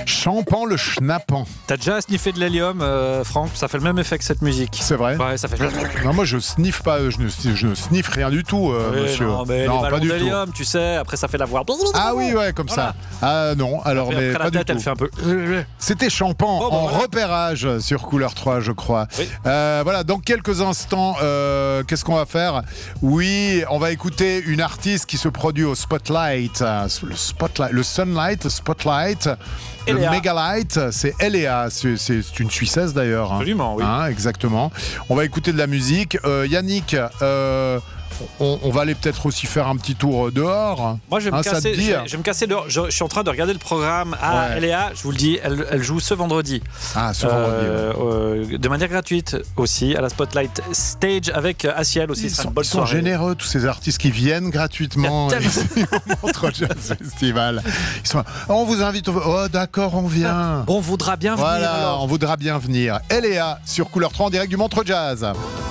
Champan le schnappant. T'as déjà sniffé de l'hélium, Franck? Ça fait le même effet que cette musique. C'est vrai? Ouais, ça fait. Non, moi je sniffe pas, je ne sniffe rien du tout, Oui, monsieur. Non, mais Non, les pas ballons du tout. d'hélium, tu sais, après ça fait la voix. Ah oui, ouais, comme Voilà. ça. Ah non, alors Après, mais après pas la du tête, tout. elle fait un peu. C'était Champan Bon, en voilà. repérage sur Couleur 3, je crois. Oui. Voilà, dans quelques instants, qu'est-ce qu'on va faire? Oui, on va écouter une artiste qui se produit au Spotlight, le Sunlight, le Spotlight, le Eléa. Megalight, c'est Eléa, c'est une Suissesse d'ailleurs. Absolument, oui. Hein, exactement. On va écouter de la musique. Yannick, on va aller peut-être aussi faire un petit tour dehors. Moi, je vais me Ça te casser. dit Je vais me casser dehors. Je suis en train de regarder le programme. Ah, Ouais. Léa, je vous le dis, elle joue ce vendredi. Ah, ce vendredi. De manière gratuite aussi à la Spotlight Stage avec Asiel aussi. Ils Ce sera sont, une bonne ils sont soirée. généreux, tous ces artistes qui viennent gratuitement Il y a ici au Montreux Jazz Festival. Ils sont là, on vous invite. Oh, d'accord, on vient. On voudra bien venir Voilà, alors. on voudra bien venir. Eléa sur Couleur 3 en direct du Montreux Jazz.